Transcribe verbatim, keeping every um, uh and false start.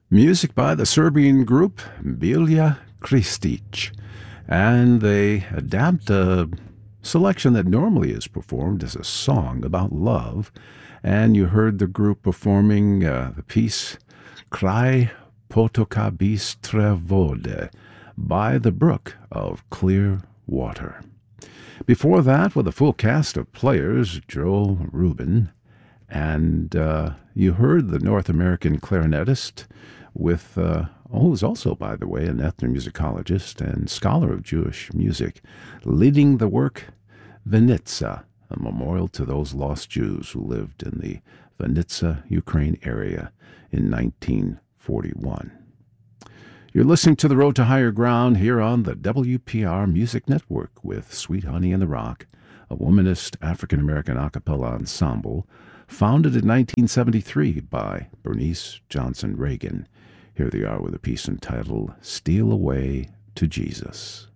Music by the Serbian group Bilja Kristic, and they adapt a selection that normally is performed as a song about love, and you heard the group performing uh, the piece Kraj potoka bistre vode, by the brook of clear water. Before that, with a full cast of players, Joel Rubin, and uh, you heard the North American clarinetist with, uh, oh, who's also, by the way, an ethnomusicologist and scholar of Jewish music, leading the work Vinitsa, a memorial to those lost Jews who lived in the Vinitsa, Ukraine area in nineteen forty-one. You're listening to The Road to Higher Ground here on the W P R Music Network with Sweet Honey in the Rock, a womanist African-American a cappella ensemble founded in nineteen seventy-three by Bernice Johnson Reagan. Here they are with a piece entitled Steal Away to Jesus.